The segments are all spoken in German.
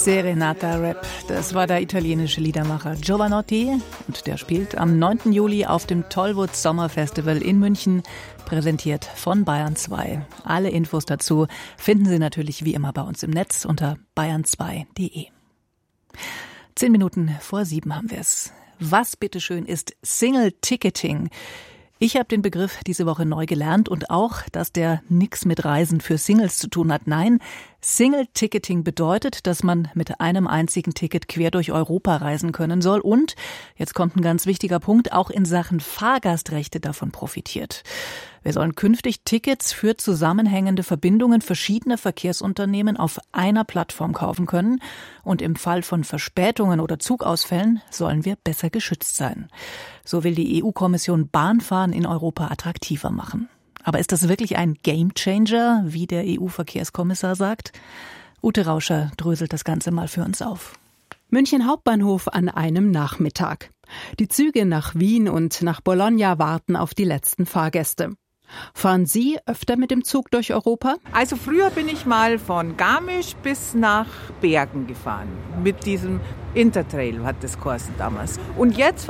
Serenata Rap. Das war der italienische Liedermacher Giovanotti und der spielt am 9. Juli auf dem Tollwood Sommerfestival in München, präsentiert von Bayern 2. Alle Infos dazu finden Sie natürlich wie immer bei uns im Netz unter bayern2.de. 10 Minuten vor 7 haben wir es. Was bitteschön ist Single Ticketing? Ich habe den Begriff diese Woche neu gelernt und auch, dass der nichts mit Reisen für Singles zu tun hat. Nein, Single-Ticketing bedeutet, dass man mit einem einzigen Ticket quer durch Europa reisen können soll und, jetzt kommt ein ganz wichtiger Punkt, auch in Sachen Fahrgastrechte davon profitiert. Wir sollen künftig Tickets für zusammenhängende Verbindungen verschiedener Verkehrsunternehmen auf einer Plattform kaufen können und im Fall von Verspätungen oder Zugausfällen sollen wir besser geschützt sein. So will die EU-Kommission Bahnfahren in Europa attraktiver machen. Aber ist das wirklich ein Gamechanger, wie der EU-Verkehrskommissar sagt? Ute Rauscher dröselt das Ganze mal für uns auf. München Hauptbahnhof an einem Nachmittag. Die Züge nach Wien und nach Bologna warten auf die letzten Fahrgäste. Fahren Sie öfter mit dem Zug durch Europa? Also früher bin ich mal von Garmisch bis nach Bergen gefahren. Mit diesem Intertrail hat das geheißen damals. Und jetzt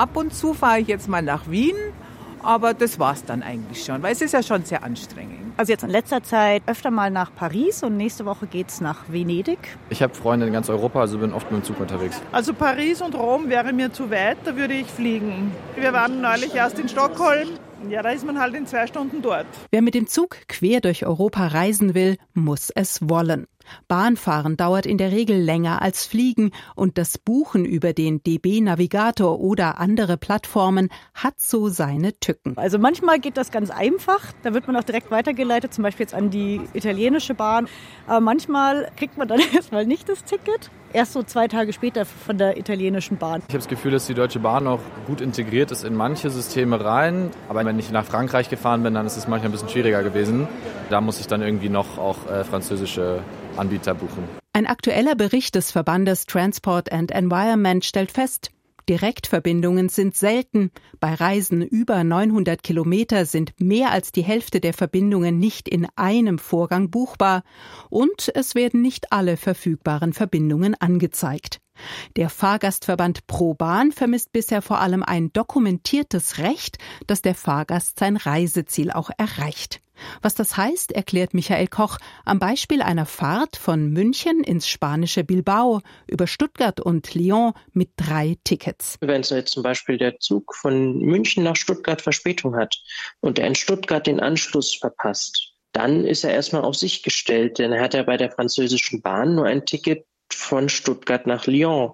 fahre ich jetzt mal nach Wien. Aber das war's dann eigentlich schon, weil es ist ja schon sehr anstrengend. Also jetzt in letzter Zeit öfter mal nach Paris und nächste Woche geht's nach Venedig. Ich habe Freunde in ganz Europa, also bin oft mit dem Zug unterwegs. Also Paris und Rom wäre mir zu weit, da würde ich fliegen. Wir waren neulich erst in Stockholm. Ja, da ist man halt in 2 Stunden dort. Wer mit dem Zug quer durch Europa reisen will, muss es wollen. Bahnfahren dauert in der Regel länger als Fliegen und das Buchen über den DB Navigator oder andere Plattformen hat so seine Tücken. Also manchmal geht das ganz einfach, da wird man auch direkt weitergeleitet, zum Beispiel jetzt an die italienische Bahn. Aber manchmal kriegt man dann erstmal nicht das Ticket, erst so 2 Tage später von der italienischen Bahn. Ich habe das Gefühl, dass die Deutsche Bahn auch gut integriert ist in manche Systeme rein. Aber wenn ich nach Frankreich gefahren bin, dann ist es manchmal ein bisschen schwieriger gewesen. Da muss ich dann irgendwie noch auch französische Anbieter buchen. Ein aktueller Bericht des Verbandes Transport and Environment stellt fest, Direktverbindungen sind selten. Bei Reisen über 900 Kilometer sind mehr als die Hälfte der Verbindungen nicht in einem Vorgang buchbar. Und es werden nicht alle verfügbaren Verbindungen angezeigt. Der Fahrgastverband ProBahn vermisst bisher vor allem ein dokumentiertes Recht, dass der Fahrgast sein Reiseziel auch erreicht. Was das heißt, erklärt Michael Koch am Beispiel einer Fahrt von München ins spanische Bilbao über Stuttgart und Lyon mit 3 Tickets. Wenn so jetzt zum Beispiel der Zug von München nach Stuttgart Verspätung hat und er in Stuttgart den Anschluss verpasst, dann ist er erstmal auf sich gestellt, denn er hat ja bei der französischen Bahn nur ein Ticket von Stuttgart nach Lyon.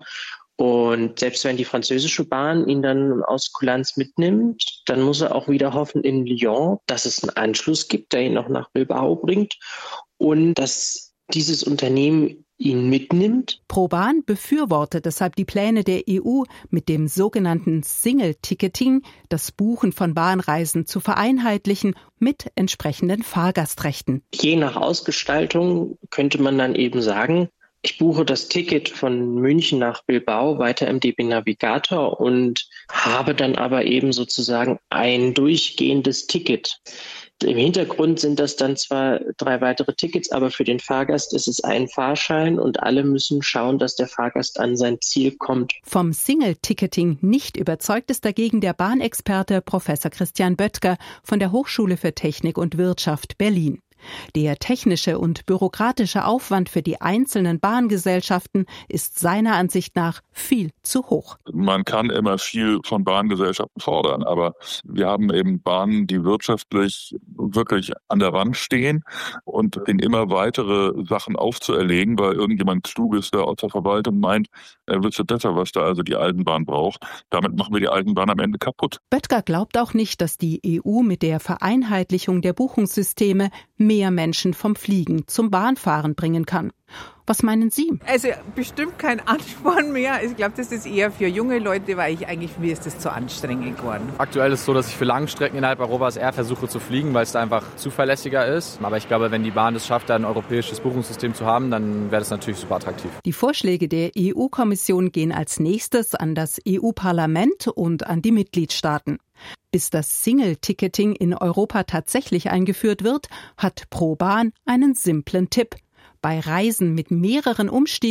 Und selbst wenn die französische Bahn ihn dann aus Kulanz mitnimmt, dann muss er auch wieder hoffen in Lyon, dass es einen Anschluss gibt, der ihn noch nach Bilbao bringt und dass dieses Unternehmen ihn mitnimmt. ProBahn befürwortet deshalb die Pläne der EU, mit dem sogenannten Single-Ticketing das Buchen von Bahnreisen zu vereinheitlichen mit entsprechenden Fahrgastrechten. Je nach Ausgestaltung könnte man dann eben sagen, ich buche das Ticket von München nach Bilbao weiter im DB Navigator und habe dann aber eben sozusagen ein durchgehendes Ticket. Im Hintergrund sind das dann zwar 3 weitere Tickets, aber für den Fahrgast ist es ein Fahrschein und alle müssen schauen, dass der Fahrgast an sein Ziel kommt. Vom Single-Ticketing nicht überzeugt ist dagegen der Bahnexperte Professor Christian Böttger von der Hochschule für Technik und Wirtschaft Berlin. Der technische und bürokratische Aufwand für die einzelnen Bahngesellschaften ist seiner Ansicht nach viel zu hoch. Man kann immer viel von Bahngesellschaften fordern, aber wir haben eben Bahnen, die wirtschaftlich wirklich an der Wand stehen und denen immer weitere Sachen aufzuerlegen, weil irgendjemand Kluges da aus der Verwaltung meint, er wüsste besser, was da also die Eisenbahn braucht. Damit machen wir die Eisenbahn am Ende kaputt. Böttger glaubt auch nicht, dass die EU mit der Vereinheitlichung der Buchungssysteme mehr Menschen vom Fliegen zum Bahnfahren bringen kann. Was meinen Sie? Also bestimmt kein Ansporn mehr. Ich glaube, das ist eher für junge Leute, weil mir ist das zu anstrengend geworden. Aktuell ist es so, dass ich für Langstrecken innerhalb Europas eher versuche zu fliegen, weil es da einfach zuverlässiger ist. Aber ich glaube, wenn die Bahn es schafft, da ein europäisches Buchungssystem zu haben, dann wäre das natürlich super attraktiv. Die Vorschläge der EU-Kommission gehen als nächstes an das EU-Parlament und an die Mitgliedstaaten. Bis das Single-Ticketing in Europa tatsächlich eingeführt wird, hat ProBahn einen simplen Tipp. Bei Reisen mit mehreren Umstiegen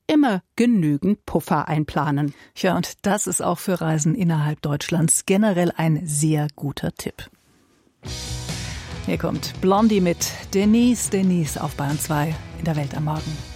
immer genügend Puffer einplanen. Ja, und das ist auch für Reisen innerhalb Deutschlands generell ein sehr guter Tipp. Hier kommt Blondie mit Denise auf Bayern 2 in der Welt am Morgen.